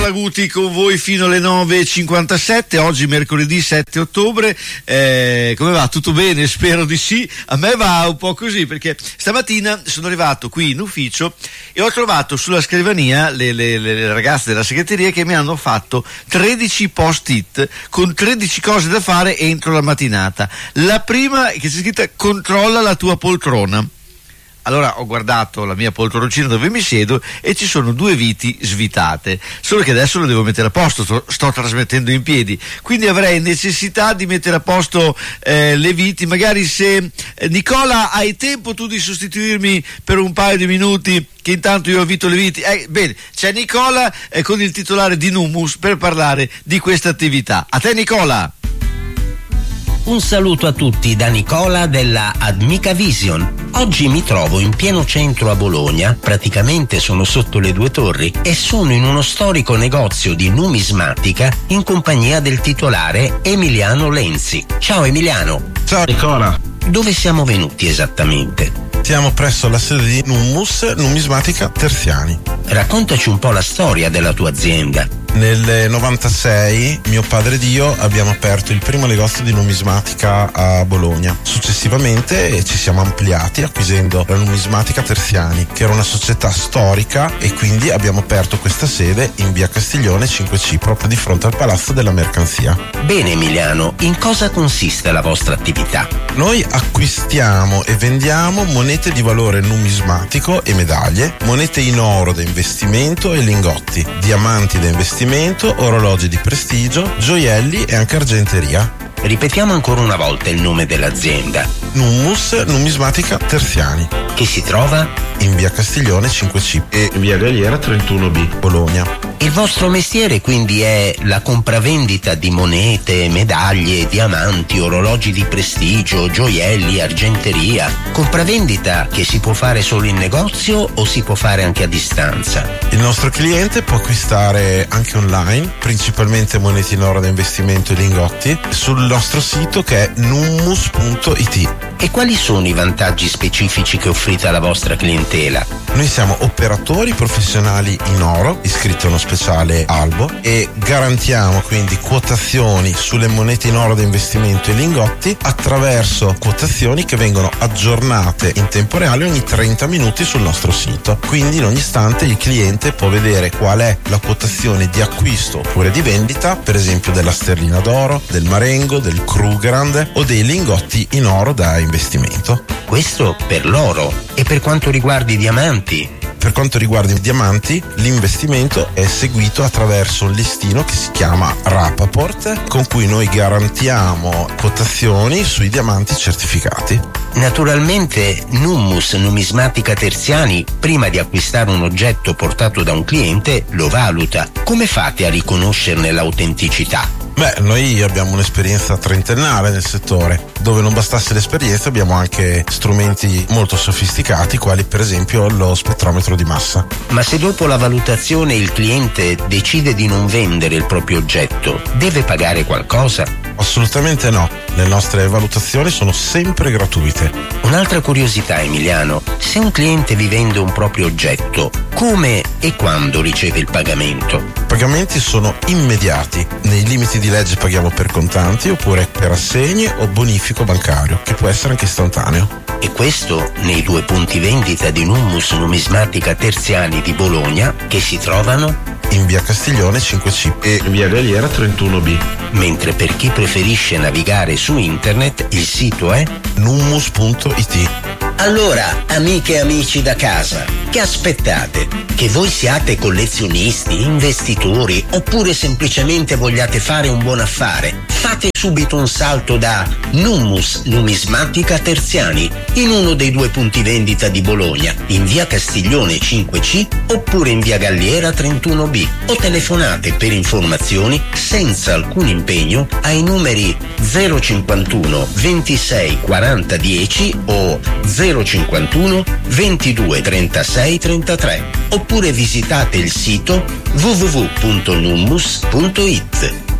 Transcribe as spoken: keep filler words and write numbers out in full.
Guti con voi fino alle nove e cinquantasette, oggi mercoledì sette ottobre. Eh, come va? Tutto bene? Spero di sì. A me va un po' così, perché stamattina sono arrivato qui in ufficio e ho trovato sulla scrivania le, le, le ragazze della segreteria che mi hanno fatto tredici post-it con tredici cose da fare entro la mattinata. La prima che c'è scritta: controlla la tua poltrona. Allora ho guardato la mia poltroncina dove mi siedo e ci sono due viti svitate, solo che adesso lo devo mettere a posto, sto, sto trasmettendo in piedi, quindi avrei necessità di mettere a posto eh, le viti. Magari se eh, Nicola hai tempo tu di sostituirmi per un paio di minuti, che intanto io avvito le viti. Eh, bene, c'è Nicola eh, con il titolare di Nummus per parlare di questa attività. A te Nicola! Un saluto a tutti da Nicola della Admica Vision. Oggi mi trovo in pieno centro a Bologna, praticamente sono sotto le due torri e sono in uno storico negozio di numismatica in compagnia del titolare Emiliano Lenzi. Ciao Emiliano. Ciao Nicola. Dove siamo venuti esattamente? Siamo presso la sede di Nummus Numismatica Terziani. Raccontaci un po' la storia della tua azienda. Nel novantasei mio padre ed io abbiamo aperto il primo negozio di numismatica a Bologna. Successivamente ci siamo ampliati acquisendo la Numismatica Terziani, che era una società storica, e quindi abbiamo aperto questa sede in via Castiglione cinque C, proprio di fronte al Palazzo della Mercanzia. Bene Emiliano, in cosa consiste la vostra attività? Noi acquistiamo e vendiamo monete di valore numismatico e medaglie, monete in oro da investimento e lingotti, diamanti da investimento, orologi di prestigio, gioielli e anche argenteria. Ripetiamo ancora una volta il nome dell'azienda. Nummus Numismatica Terziani, che si trova in via Castiglione cinque C e via Galliera trentuno B, Bologna. Il vostro mestiere quindi è la compravendita di monete, medaglie, diamanti, orologi di prestigio, gioielli, argenteria. Compravendita che si può fare solo in negozio o si può fare anche a distanza? Il nostro cliente può acquistare anche online, principalmente monete in oro da investimento e lingotti, sul nostro sito che è nummus punto it. E quali sono i vantaggi specifici che offrite alla vostra clientela? Noi siamo operatori professionali in oro, iscritti a uno speciale albo, e garantiamo quindi quotazioni sulle monete in oro da investimento e lingotti attraverso quotazioni che vengono aggiornate in tempo reale ogni trenta minuti sul nostro sito. Quindi in ogni istante il cliente può vedere qual è la quotazione di acquisto oppure di vendita, per esempio della sterlina d'oro, del Marengo, del Krugerrand o dei lingotti in oro da investimento. Questo per l'oro. E per quanto riguarda i diamanti? Per quanto riguarda i diamanti, l'investimento è seguito attraverso un listino che si chiama Rapaport, con cui noi garantiamo quotazioni sui diamanti certificati. Naturalmente Nummus Numismatica Terziani, prima di acquistare un oggetto portato da un cliente, lo valuta. Come fate a riconoscerne l'autenticità? Beh, noi abbiamo un'esperienza trentennale nel settore. Dove non bastasse l'esperienza abbiamo anche strumenti molto sofisticati, quali per esempio lo spettrometro di massa. Ma se dopo la valutazione il cliente decide di non vendere il proprio oggetto, deve pagare qualcosa? Assolutamente no, le nostre valutazioni sono sempre gratuite. Un'altra curiosità Emiliano, se un cliente vi vende un proprio oggetto, come e quando riceve il pagamento? I pagamenti sono immediati, nei limiti di legge paghiamo per contanti oppure per assegni o bonifico bancario, che può essere anche istantaneo. E questo nei due punti vendita di Nummus Numismatica Terziani di Bologna, che si trovano in via Castiglione cinque C e via Galliera trentuno B. Mentre per chi preferisce navigare su internet il sito è nummus punto it. Allora, amiche e amici da casa, che aspettate? Che voi siate collezionisti, investitori oppure semplicemente vogliate fare un buon affare? Fate subito un salto da Nummus Numismatica Terziani in uno dei due punti vendita di Bologna, in via Castiglione cinque C oppure in via Galliera trentuno B, o telefonate per informazioni senza alcun impegno ai numeri zero cinquantuno ventisei quaranta dieci o zero cinquantuno ventidue trentasei trentatré, oppure visitate il sito w w w punto nummus punto it.